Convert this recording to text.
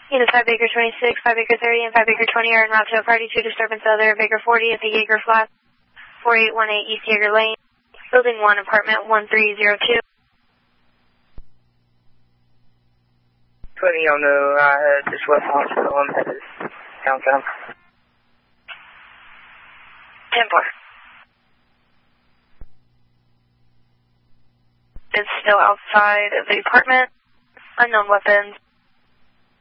Units 5 Baker 26, 5 Baker 30, and 5 Baker 20 are en route to a party to disturbance other Baker 40 at the Jaeger Flat, 4818 East Jaeger Lane, Building 1, Apartment 1302. 20 on the just west hospital, I'm headed downtown. 10-4. It's still outside of the apartment. Unknown weapons.